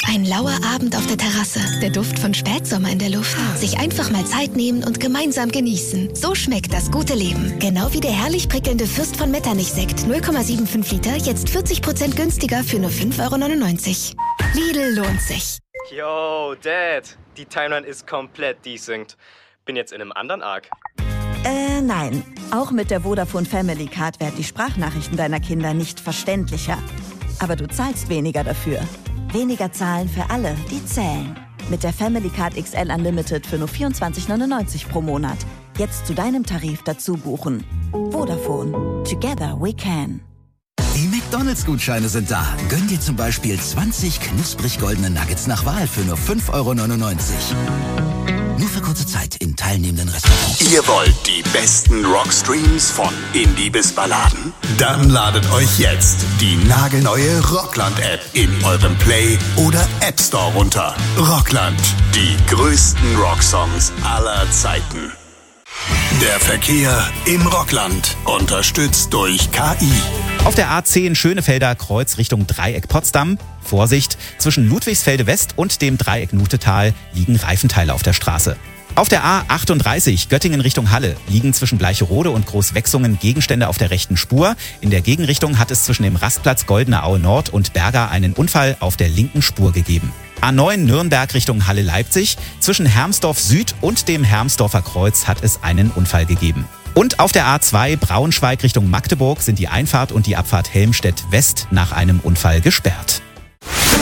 Ein lauer Abend auf der Terrasse, der Duft von Spätsommer in der Luft. Sich einfach mal Zeit nehmen und gemeinsam genießen. So schmeckt das gute Leben. Genau wie der herrlich prickelnde Fürst von Metternich-Sekt. 0,75 Liter, jetzt 40% günstiger für nur 5,99 €. Lidl lohnt sich. Yo, Dad, die Timeline ist komplett desynced. Bin jetzt in einem anderen Arc. Nein. Auch mit der Vodafone Family Card werden die Sprachnachrichten deiner Kinder nicht verständlicher. Aber du zahlst weniger dafür. Weniger zahlen für alle, die zählen. Mit der Family Card XL Unlimited für nur 24,99 € pro Monat. Jetzt zu deinem Tarif dazu buchen. Vodafone. Together we can. Die McDonalds-Gutscheine sind da. Gönn dir zum Beispiel 20 knusprig goldene Nuggets nach Wahl für nur 5,99 €. Nur für kurze Zeit in teilnehmenden Restaurants. Ihr wollt die besten Rockstreams von Indie bis Balladen? Dann ladet euch jetzt die nagelneue Rockland-App in eurem Play- oder App Store runter. Rockland, die größten Rocksongs aller Zeiten. Der Verkehr im Rockland, unterstützt durch KI. Auf der A10 Schönefelder Kreuz Richtung Dreieck Potsdam. Vorsicht, zwischen Ludwigsfelde West und dem Dreieck Nutetal liegen Reifenteile auf der Straße. Auf der A38 Göttingen Richtung Halle liegen zwischen Bleicherode und Großwechsungen Gegenstände auf der rechten Spur. In der Gegenrichtung hat es zwischen dem Rastplatz Goldene Aue Nord und Berga einen Unfall auf der linken Spur gegeben. A9 Nürnberg Richtung Halle-Leipzig. Zwischen Hermsdorf Süd und dem Hermsdorfer Kreuz hat es einen Unfall gegeben. Und auf der A2 Braunschweig Richtung Magdeburg sind die Einfahrt und die Abfahrt Helmstedt West nach einem Unfall gesperrt.